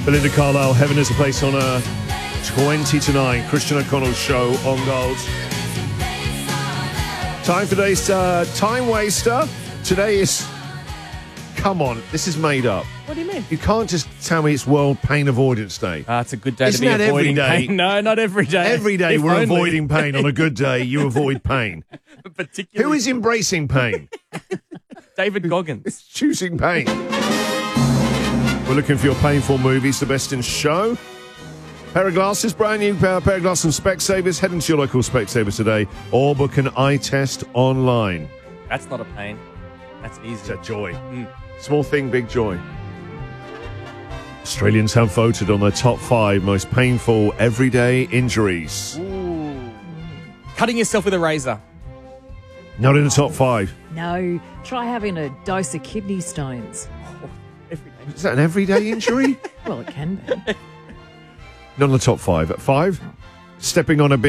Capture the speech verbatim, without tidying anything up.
Belinda Carlisle, Heaven is a Place on Earth. twenty to nine. Christian O'Connell's show on Gold. Time for today's uh, Time Waster. Today is... Come on, this is made up. What do you mean? You can't just tell me it's World Pain Avoidance Day. Ah, it's a good day Isn't to be that avoiding every day? pain. No, not every day. Every day If we're only. avoiding pain. On a good day, you avoid pain. Particularly Who is embracing pain? David Goggins. Choosing pain. We're looking for your painful movies, the best in show. Pair of glasses, brand new pair, pair of glasses from Specsavers. Head into your local Specsavers today or book an eye test online. That's not a pain. That's It's easy. a joy. Mm. Small thing, big joy. Australians have voted on their top five most painful everyday injuries. Ooh. Cutting yourself with a razor. Not in the top five. No, try having a dose of kidney stones. Oh, every day. Is that an everyday injury? Well, it can be. Not in the top five. At five, stepping on a